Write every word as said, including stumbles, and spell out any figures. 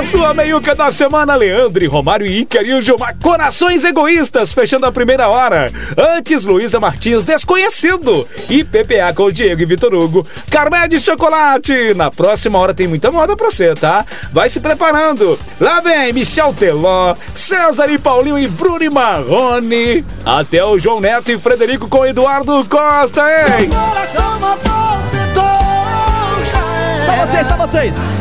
sua meiuca da semana, Leandro, Romário, Ícaro e o Gilmar, Corações Egoístas, fechando a primeira hora. Antes, Luísa Martins, Desconhecido. E P P A com o Diego e Vitor Hugo, Carmé de Chocolate. Na próxima hora tem muita moda pra você, tá? Vai se preparando. Lá vem Michel Teló, César e Paulinho e Bruno e Marrone. Até o João Neto e Frederico com Eduardo Costa, hein? Só vocês, só vocês.